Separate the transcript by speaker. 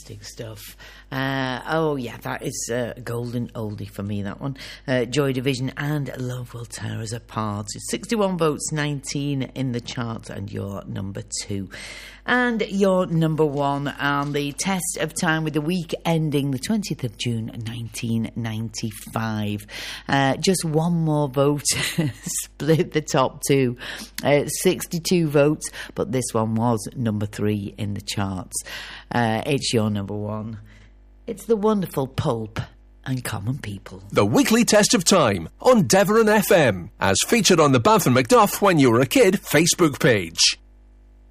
Speaker 1: Fantastic stuff. That is a golden oldie for me, that one. Joy Division and Love Will Tear Us Apart. 61 votes, 19 in the chart, and you're number 2. And you're number 1 on the test of time, with the week ending the 20th of June 1995. Just one more vote split the top 2. 62 votes, but this one was number 3 in the charts. It's your number 1. It's the wonderful Pulp and Common People.
Speaker 2: The weekly test of time on Devon FM, as featured on the Banff and Macduff When You Were a Kid Facebook page.